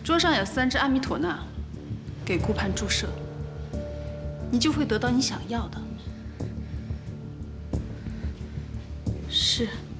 桌上有3支阿米妥钠，给顾盼注射，你就会得到你想要的。是。